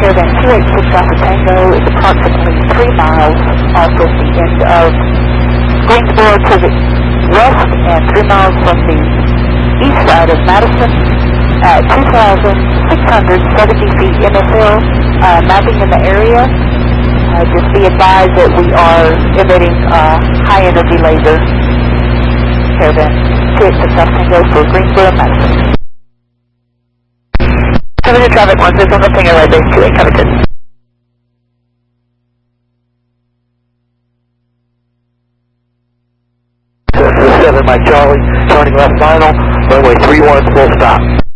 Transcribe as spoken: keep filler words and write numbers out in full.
Caravan two eight six Alpha Tango is approximately three miles off of the end of Greensboro to the west and three miles from the east side of Madison at two thousand six hundred seventy feet M S L. Uh, mapping in the area, uh, just be advised that we are emitting uh, high energy laser. Caravan two eight six Alpha Tango for Greensboro, Madison. Covington traffic one six on the Finger Line base two eight Covington. seven Mike Charlie, turning left final, runway three one full stop.